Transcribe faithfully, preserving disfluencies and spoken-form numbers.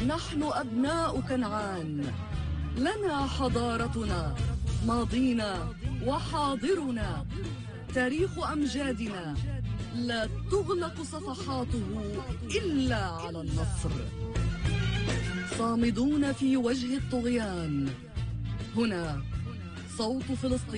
نحن أبناء كنعان، لنا حضارتنا، ماضينا وحاضرنا، تاريخ أمجادنا لا تغلق صفحاته إلا على النصر. صامدون في وجه الطغيان. هنا صوت فلسطين.